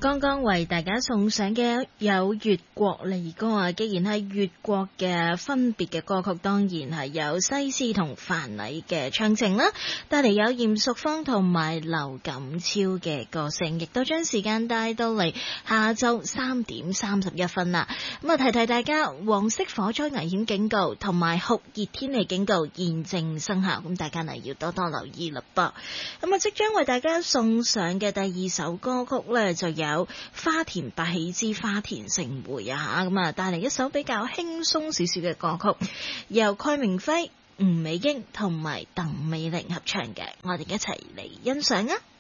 剛剛為大家送上嘅有越國離歌啊，既然係越國嘅分別嘅歌曲，當然係有西施同范蠡嘅唱情啦，帶嚟有嚴淑芳同埋劉錦超嘅歌聲，亦都將時間帶到嚟下晝3:31啦。咁啊，提提大家，黃色火災危險警告同埋酷熱天氣警告現正生效，咁大家呢要多多留意啦噃。咁啊，即將為大家送上嘅第二首歌曲呢，就有花田百喜之花田盛會啊，咁啊帶嚟一首比較輕鬆少少嘅歌曲，由蓋明輝、吳美英同埋鄧美玲合唱嘅，我哋一齊嚟欣賞啊！